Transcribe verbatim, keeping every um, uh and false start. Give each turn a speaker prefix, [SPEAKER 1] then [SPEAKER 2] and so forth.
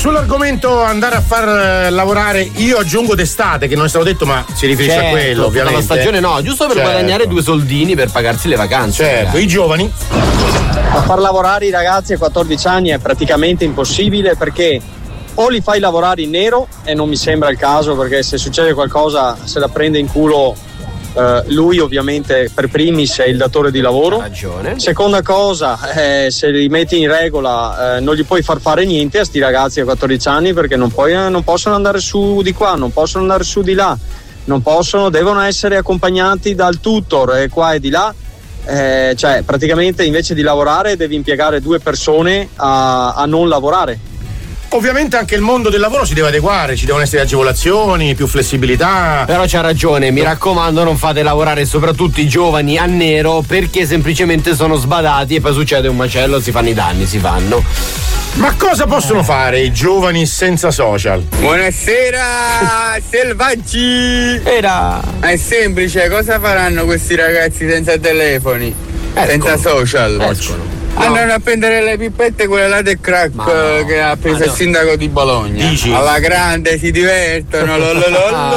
[SPEAKER 1] Sull'argomento andare a far lavorare, io aggiungo d'estate, che non è stato detto, ma si riferisce
[SPEAKER 2] certo,
[SPEAKER 1] a quello, ovviamente.
[SPEAKER 2] La stagione no, giusto per
[SPEAKER 1] certo.
[SPEAKER 2] guadagnare due soldini per pagarsi le vacanze.
[SPEAKER 1] Certo,
[SPEAKER 2] magari.
[SPEAKER 1] i giovani.
[SPEAKER 3] Ma far lavorare i ragazzi a quattordici anni è praticamente impossibile, perché o li fai lavorare in nero, e non mi sembra il caso, perché se succede qualcosa se la prende in culo eh, lui, ovviamente per primis è il datore di lavoro.
[SPEAKER 2] Ha ragione.
[SPEAKER 3] Seconda cosa, eh, se li metti in regola eh, non gli puoi far fare niente a sti ragazzi a quattordici anni, perché non, puoi, eh, non possono andare su di qua, non possono andare su di là, non possono, devono essere accompagnati dal tutor e qua e di là. Eh, cioè praticamente invece di lavorare devi impiegare due persone a, a non lavorare.
[SPEAKER 1] Ovviamente anche il mondo del lavoro si deve adeguare, ci devono essere agevolazioni, più flessibilità.
[SPEAKER 2] Però c'ha ragione, mi raccomando, non fate lavorare soprattutto i giovani a nero, perché semplicemente sono sbadati e poi succede un macello, si fanno i danni, si fanno.
[SPEAKER 1] Ma cosa possono fare i giovani senza social?
[SPEAKER 4] Buonasera selvaggi!
[SPEAKER 2] Era.
[SPEAKER 4] È semplice, cosa faranno questi ragazzi senza telefoni?
[SPEAKER 2] Escono.
[SPEAKER 4] Senza social?
[SPEAKER 2] Escono.
[SPEAKER 4] Andano a prendere le pippette, quelle là del crack
[SPEAKER 2] Ma no,
[SPEAKER 4] che ha preso
[SPEAKER 2] ma
[SPEAKER 4] il
[SPEAKER 2] no.
[SPEAKER 4] sindaco di Bologna.
[SPEAKER 1] Dici?
[SPEAKER 4] Alla grande si divertono, lolololo.